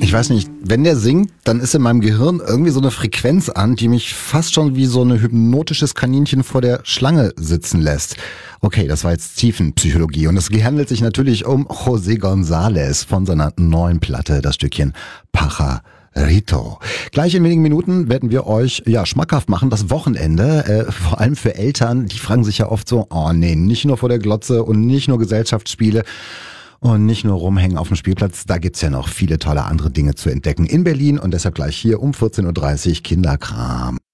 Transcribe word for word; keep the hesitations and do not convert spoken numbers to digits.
Ich weiß nicht, wenn der singt, dann ist in meinem Gehirn irgendwie so eine Frequenz an, die mich fast schon wie so ein hypnotisches Kaninchen vor der Schlange sitzen lässt. Okay, das war jetzt Tiefenpsychologie und es handelt sich natürlich um José González von seiner neuen Platte, das Stückchen Pajarito. Gleich in wenigen Minuten werden wir euch ja schmackhaft machen, das Wochenende, äh, vor allem für Eltern, die fragen sich ja oft so, oh nee, nicht nur vor der Glotze und nicht nur Gesellschaftsspiele. Und nicht nur rumhängen auf dem Spielplatz, da gibt's ja noch viele tolle andere Dinge zu entdecken in Berlin und deshalb gleich hier um vierzehn Uhr dreißig Kinderkram.